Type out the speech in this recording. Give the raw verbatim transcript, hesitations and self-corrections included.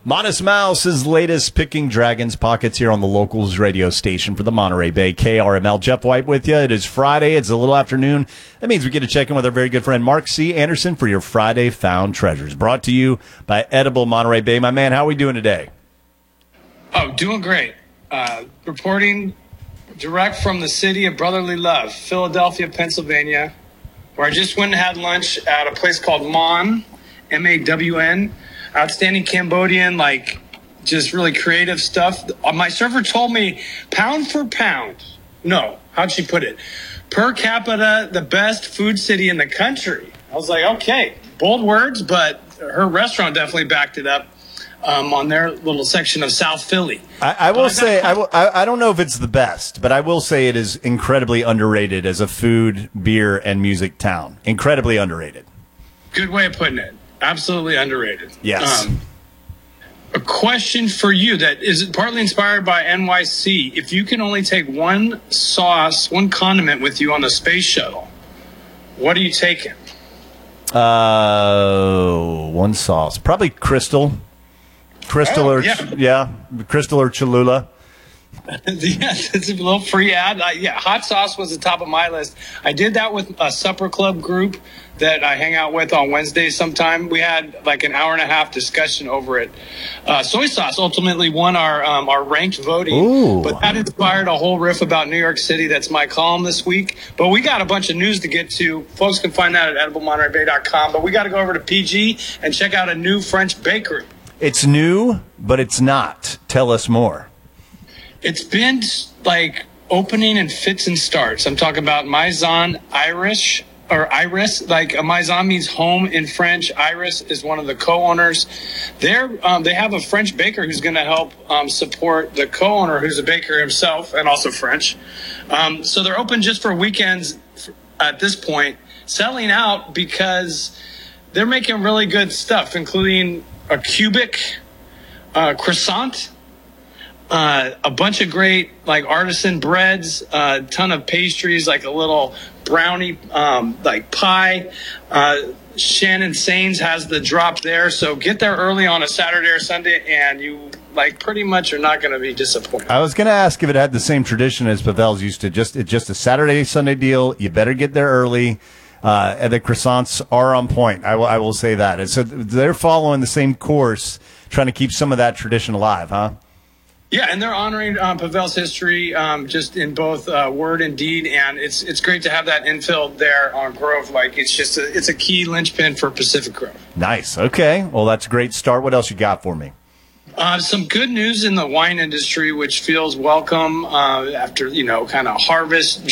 Modest Mouse's latest Picking Dragons Pockets here on the Locals radio station for the Monterey Bay K R M L. Jeff White with you. It is Friday. It's a little afternoon. That means we get to check in with our very good friend Mark C. Anderson for your Friday Found Treasures. Brought to you by Edible Monterey Bay. My man, how are we doing today? Oh, doing great. Uh, reporting direct from the city of brotherly love, Philadelphia, Pennsylvania, where I just went and had lunch at a place called Mon, M A W N. Outstanding Cambodian, like, just really creative stuff. My server told me, pound for pound. No, how'd she put it? Per capita, the best food city in the country. I was like, okay, bold words, but her restaurant definitely backed it up um, on their little section of South Philly. I, I will say, I, will, I, I don't know if it's the best, but I will say it is incredibly underrated as a food, beer, and music town. Incredibly underrated. Good way of putting it. Absolutely underrated. Yes. Um, a question for you that is partly inspired by N Y C. If you can only take one sauce, one condiment with you on the space shuttle, what are you taking? Uh, one sauce. Probably Crystal. Crystal oh, or, yeah. yeah, Crystal or Cholula. Yeah, it's a little free ad. I, yeah, hot sauce was the top of my list. I did that with a supper club group that I hang out with on Wednesdays sometime. We had like an hour and a half discussion over it. Uh, soy sauce ultimately won our um, our ranked voting, Ooh. But that inspired a whole riff about New York City. That's my column this week. But we got a bunch of news to get to. Folks can find that at edible monterey bay dot com. But we got to go over to P G and check out a new French bakery. It's new, but it's not. Tell us more. It's been like opening in fits and starts. I'm talking about Maison Irish or Iris. Like a Maison means home in French. Iris is one of the co-owners. They're um, they have a French baker who's going to help um, support the co-owner, who's a baker himself and also French. Um, so they're open just for weekends at this point, selling out because they're making really good stuff, including a cubic uh, croissant. Uh, a bunch of great like artisan breads, a uh, ton of pastries, like a little brownie, um, like pie. Uh, Shannon Sains has the drop there, so get there early on a Saturday or Sunday, and you like pretty much are not going to be disappointed. I was going to ask if it had the same tradition as Pavel's used to. Just it's just a Saturday Sunday deal. You better get there early. Uh, and the croissants are on point. I will I will say that. And so they're following the same course, trying to keep some of that tradition alive, huh? Yeah, and they're honoring um, Pavel's history um, just in both uh, word and deed, and it's it's great to have that infill there on Grove. Like it's just a, it's a key linchpin for Pacific Grove. Nice. Okay. Well, that's a great start. What else you got for me? Uh, some good news in the wine industry, which feels welcome uh, after you know kind of harvest